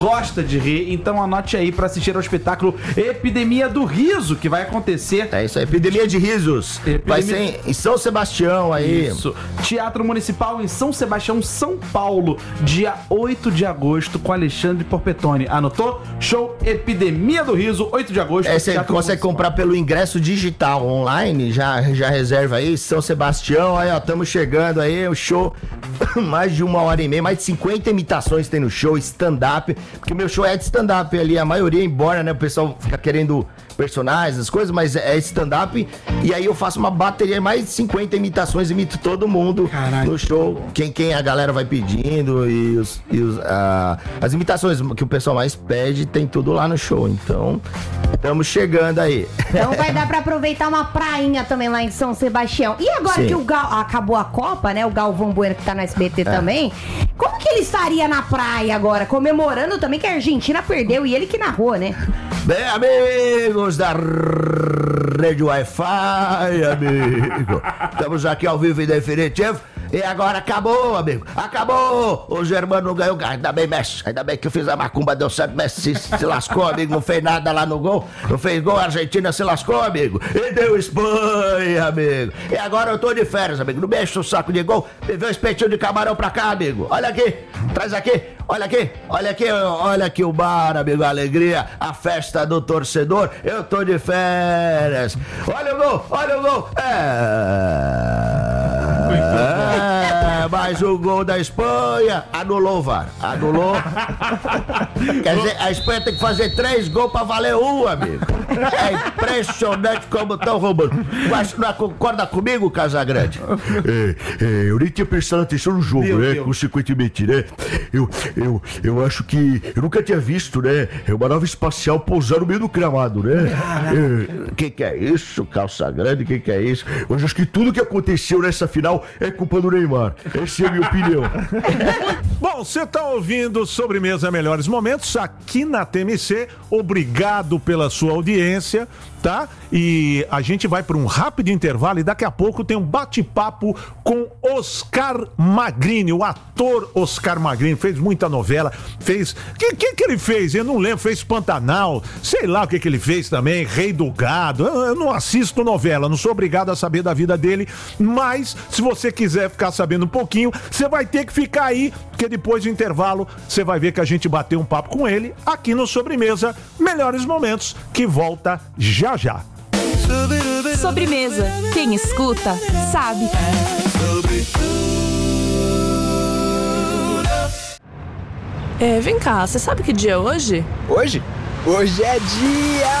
gosta de rir, então anote aí pra assistir ao espetáculo Epidemia do Riso, que vai acontecer. É isso aí, Epidemia de Risos. Vai ser em São Sebastião aí. Isso. Teatro Municipal em São Sebastião, São Paulo, dia 8 de agosto, com Alexandre Porpetone. Anotou? Show Epidemia do Riso, 8 de agosto. Você consegue comprar pelo ingresso digital online, já reserva aí, São Sebastião, aí ó, estamos chegando aí, o show, mais de 1h30, mais de 50 imitações tem no show, stand-up, porque o meu show é de stand-up ali, a maioria, embora, né, o pessoal fica querendo personagens, as coisas, mas é stand-up, e aí eu faço uma bateria, mais de 50 imitações, imito todo mundo. Caralho. No show, quem a galera vai pedindo, e as imitações que o pessoal mais pede, tem tudo lá no show, então estamos chegando aí. Então vai dar pra aproveitar uma prainha também lá em São Sebastião. E agora Sim. que acabou a Copa, né, o Galvão Bueno que tá no SBT também, como que ele estaria na praia agora, comemorando também que a Argentina perdeu, e ele que narrou, né? Bem, amigos da Rede Wi-Fi, amigo, estamos aqui ao vivo e definitivo. E agora acabou, amigo. Acabou! O Germano não ganhou. Ainda bem, Messi. Ainda bem que eu fiz a macumba, deu certo. Messi se lascou, amigo. Não fez nada lá no gol. Não fez gol, a Argentina se lascou, amigo. E deu Espanha, amigo. E agora eu tô de férias, amigo. Não mexe o saco de gol. Me vê um espetinho de camarão pra cá, amigo. Olha aqui. Traz aqui. Olha aqui. Olha aqui. Olha aqui o bar, amigo. A alegria. A festa do torcedor. Eu tô de férias. Olha o gol. Olha o gol. Mas o gol da Espanha anulou o VAR. Anulou. Quer dizer, a Espanha tem que fazer 3 gols pra valer 1, amigo. É impressionante como estão roubando. Mas não concorda comigo, Casagrande? Eu nem tinha prestado atenção no jogo, né? Consequentemente, né? Eu acho que... Eu nunca tinha visto, né? É uma nave espacial pousar no meio do gramado, né? Que é isso, Calça Grande? Que é isso? Mas acho que tudo que aconteceu nessa final é culpa do Neymar. Essa é a minha opinião. Bom, você tá ouvindo Sobremesa Melhores Momentos aqui na TMC. Obrigado pela sua audiência, tá? E a gente vai para um rápido intervalo e daqui a pouco tem um bate-papo com Oscar Magrini, o ator Oscar Magrini. Fez muita novela, fez... que ele fez? Eu não lembro, fez Pantanal, sei lá o que ele fez também, Rei do Gado. Eu não assisto novela, não sou obrigado a saber da vida dele, mas se você quiser ficar sabendo um pouquinho, você vai ter que ficar aí, porque depois do intervalo você vai ver que a gente bateu um papo com ele aqui no Sobremesa Melhores Momentos, que volta já já. Sobremesa, quem escuta sabe. Vem cá, você sabe que dia é hoje? Hoje? Hoje é dia